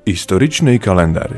Історичний календар.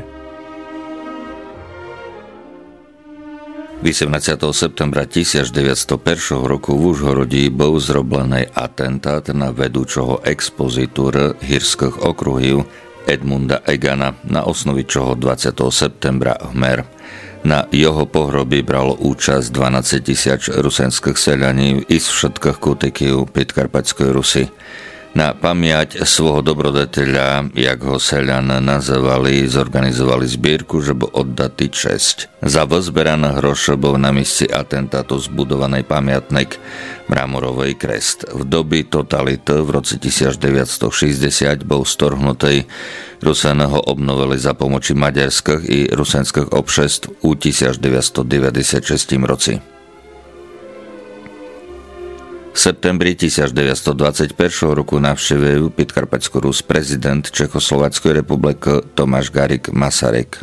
18. septembra 1901 roku v Užhorodí bol zroblený atentát na vedúčoho expozitúra hírskych okruhів Edmunda Egana, na osnovi čoho 20. septembra Hmer. Na jeho pohrobí bralo účasť 12 000 rusenských seľaní i z všetkých kútikov Podkarpatskej Rusy. Na pamiať svojho dobrodeteľa, jak ho seľan nazývali, zorganizovali zbierku, že bol oddatý česť. Za vzberané hroše bol na mieste atentátu zbudovaný pamiatnik Mramorovej Krest. V doby totality v roce 1960 bol storhnutý. Rusene ho obnovili za pomoci maďarských i rusenských obšestv u 1996 roci. V septembri 1921 roku navštívil Podkarpatskú Rus prezident Čechoslováckej republiky Tomáš Garrigue Masaryk.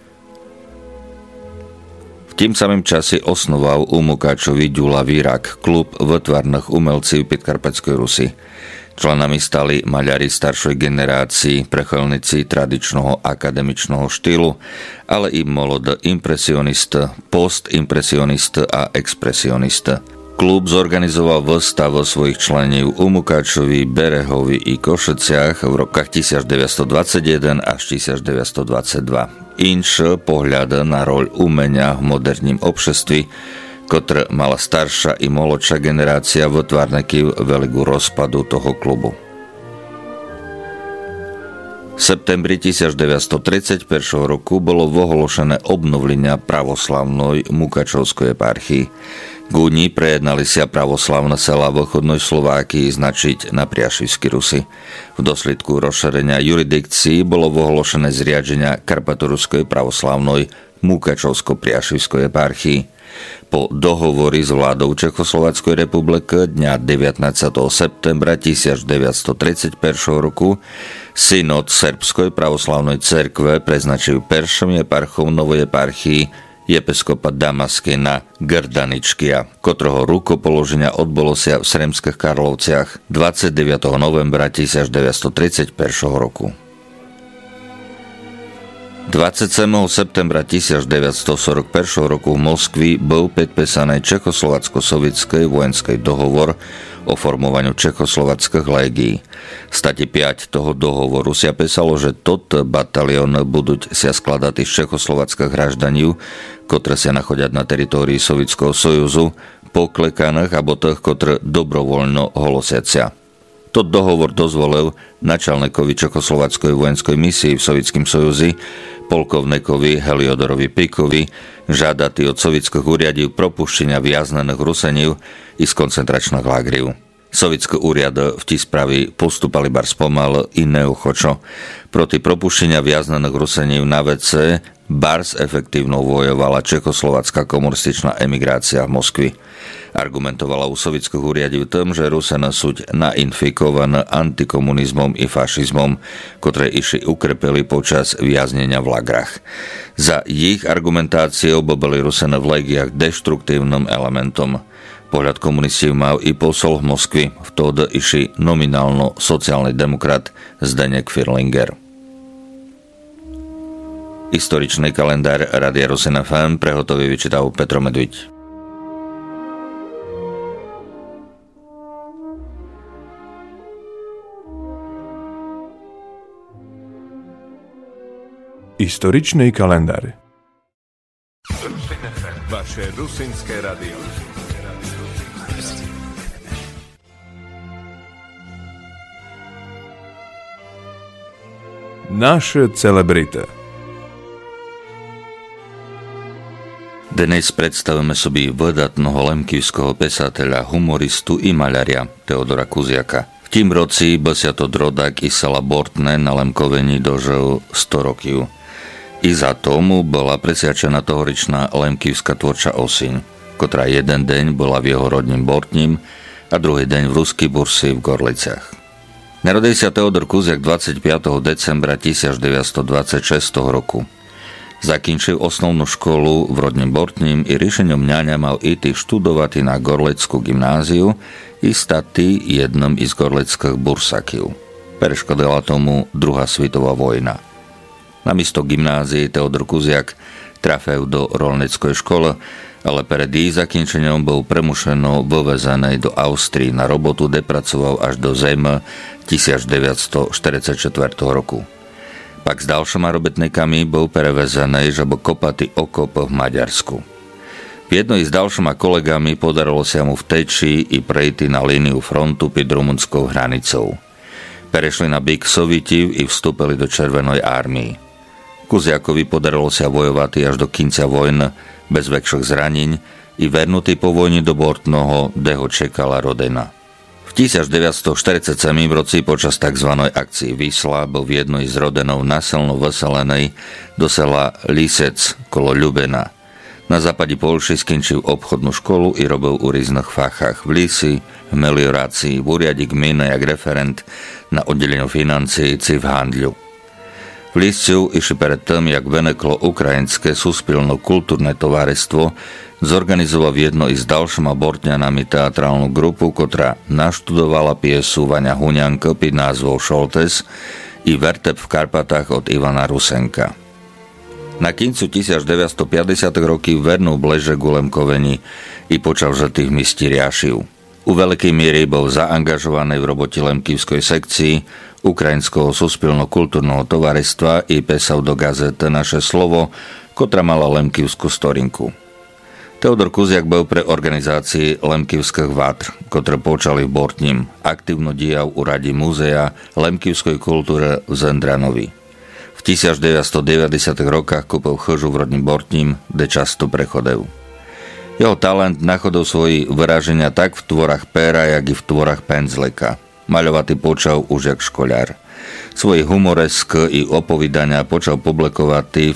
V tým samým čase osnoval u Mukáčovi Ďula Vírak, klub výtvarných umelcov Podkarpatskej Rusy. Členami stali maľari staršej generácii, prechylníci tradičného akademičného štýlu, ale i molodé impresionista, postimpresionista a expresionista. Klub zorganizoval výstavu svojich členov u Mukáčovi, Berehovi i Košiciach v rokách 1921 až 1922. Inš pohľad na roľ umenia v moderním obšeství, ktoré mala staršia i molodšia generácia výtvarníkov veľkú rozpadu toho klubu. V septembri 1931 roku bolo ohlásené obnovlenia pravoslavnej Mukačovskej eparchii. Gúni prejednali sa pravoslavné sela východnej Slovákii značiť na Priašivskej Rusi. V dôsledku rozšírenia jurisdikcií bolo ohlásené zriadenia Karpatoruskej pravoslavnej Mukačovsko-Priašivskej eparchii. Po dohovori s vládou Čechoslováckej republiky dňa 19. septembra 1931 roku synod Srbskej pravoslavnej cerkve preznačil prvým eparchom novej eparchii episkopa Damaskina Grdaničkia, ktorého rukopoloženia odbolo sa v Sremských Karlovciach 29. novembra 1931 roku. 27. septembra 1941 roku v Moskvi bol podpísaný Čechoslovácko-sovietský vojenský dohovor o formovaniu čechoslovackých légií. V stati 5 toho dohovoru sa písalo, že toto batalión budú sa skladať z čechoslovackých hraždaní, ktoré sa nachodia na teritórii Sovietskeho sojuzu, poklekaných alebo tých, ktoré dobrovoľno holosiacia. To dohovor dozvolil načalníkovi Čechoslováckej vojenskej misii v Sovietskom sojuzi, polkovníkovi Heliodorovi Pikovi, žiadať od sovietských úriadov propuštenia viaznených Rusenov i z koncentračných lágriv. Sovietské úriady v tí spraví postupali bar spomal i neochočo. Proti propuštenia viaznených Rusenov na WC bars efektívno vojovala čechoslovacká komunistická emigrácia v Moskvi. Argumentovala u sovietských úriadov tým, že Rusene sú nainfikované antikomunizmom i fašizmom, ktoré išli ukrepili počas viaznenia v lagrách. Za ich argumentáciou boli Rusene v legiách deštruktívnym elementom. Pohľad komunistov mal i posol v Moskvi, vtedy išli nominálno sociálny demokrat Zdeněk Firlinger. Historičný kalendár Rádia Rosin FM prehotový vyčítal Petro Medviť. Історичний календар. Vaše rusinské radio. Naše celebrity. Dnes predstavíme sobie vydatného lemkivského pesateľa, humoristu i maľaria Teodora Kuziaka. V tým roci besiatod rodak i sela Bortné na Lemkovení dožil 100 rokov. I za tomu bola presiačená tohoričná lemkivská tvorča Osiň, ktorá jeden deň bola v jeho rodním Bortním a druhý deň v Ruskej Bursi v Gorlicach. Narodil sa Teodor Kuziak 25. decembra 1926 roku. Zakінчив основну школу в роднім Бортнім і рішенням няня мав іти штудувати на Горлицьку гімназію і стати єдним із горлицьких бурсаків. Перешкодила тому Друга світова війна. Namiesto gymnázii Teodor Kuziak trafil do rolnickej školy, ale pred jej zakінčením bol premušeno vyvezený do Austrii na robotu, kde pracoval až do zimy 1944 roku. Pak s ďalšími robotníkami bol prevezený, že bol kopatý okop v Maďarsku. V jednej s ďalšími kolegami podarilo sa mu vteči i prejти na líniu frontu pod rumunskou hranicou. Prešli na bík Sovietov i vstúpili do Červenej armii. Kuziakovi podarilo sa vojovať až do konca vojny bez väčších zranín i vernutý po vojni do Bortnoho, kde ho čekala rodina. V 1947 roci počas tzv. Akcii Vysla bol v jednej z rodenov násilno vyselenej do sela Lisec kolo Ľubena. Na západe Polši skončil obchodnú školu i robil u rôznych fachách v lisi, v meliorácii, v úriade gminy jak referent na oddeleniu financií či v handľu. V Lisciu išli pred tým, jak veneklo ukrajinské súspilno-kultúrne tovarestvo, zorganizoval jedno i s ďalšíma Bortňanami teatrálnu grupu, ktorá naštudovala piesu Vaňa Huňanka pod názvou Šoltes i Vertep v Karpatách od Ivana Rusenka. Na koncu 1950 roky vernú Bleže Gulemkoveni i počal žltých mistí riašiv. U veľkej miery bol zaangažovaný v robote lemkivskej sekcii Ukrajinského súspilno-kultúrneho tovaristva i písal do gazety Naše slovo, ktorá mala lemkivskú storinku. Teodor Kuziak bol pre organizácii lemkivských vátr, ktoré počali v Bortním, aktívno dial u radi múzea lemkivskej kultúry v Zendranovi. V 1990 rokoch kúpil chyžu v rodním Bortním, kde často prechodil. Jeho talent nachodil svoji vyraženia tak v tvorách péra, jak i v tvorách penzleka. Maľovatý počal už jak škoľár. Svoje humoreské i opovídania počal publikovať v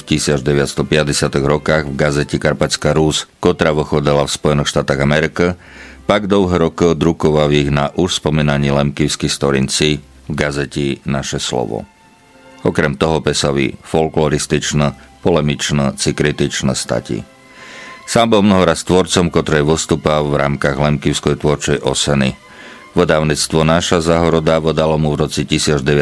1950 rokoch v gazete Karpatská Rus, ktorá vychodila v Spojených štátoch Ameriky, pak dlhé roky drukoval ich na už spomínaní lemkivskí storinci v gazete Naše slovo. Okrem toho písali folklorističné, polemičné či kritičné stati. Sám bol mnohoraz tvorcom, ktorý vystúpal v rámkach lemkivskej tvorčej oseny. Vydavníctvo Naša Zahoroda vydalo mu v roci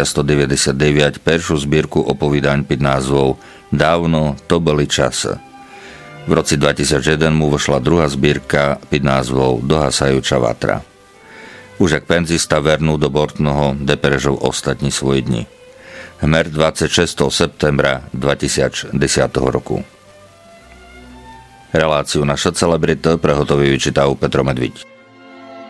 1999 peršiu zbierku opovídaň pod názvou Dávno to boli časy. V roci 2001 mu vošla druhá zbierka pod názvou Dohasajúča vatra. Už jak penzista vernú do Bortnoho, kde prežil ostatní svoje dni. Hmer 26. septembra 2010 roku. Reláciu Naša celebrita prehotový vyčítal Petro Medviť.